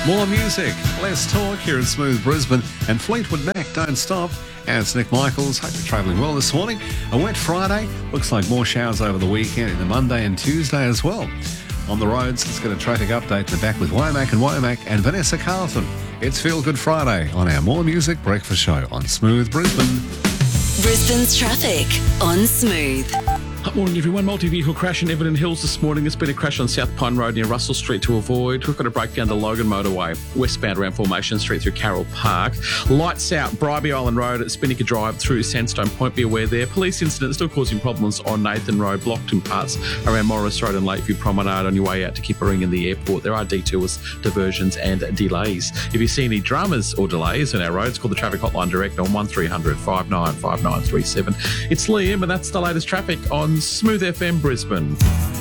More music, less talk here in Smooth Brisbane, and Fleetwood Mac, Don't Stop. And it's Nick Michaels. Hope you're travelling well this morning. A wet Friday. Looks like more showers over the weekend, in the Monday and Tuesday as well. On the roads, let's get a traffic update in the back with Womack and Vanessa Carlton. It's Feel Good Friday on our More Music Breakfast Show on Smooth Brisbane. Brisbane's traffic on Smooth. Good morning, everyone. Multi-vehicle crash in Everton Hills this morning. There's been a crash on South Pine Road near Russell Street to avoid. We've got a breakdown the Logan Motorway, westbound around Formation Street through Carroll Park. Lights out, Bribie Island Road at Spinnaker Drive through Sandstone Point. Be aware there. Police incident still causing problems on Nathan Road, blocked in parts around Morris Road and Lakeview Promenade on your way out to Kippering and the airport. There are detours, diversions and delays. If you see any dramas or delays on our roads, call the traffic hotline direct on 1300 595937. It's Liam, and that's the latest traffic on Smooth FM Brisbane.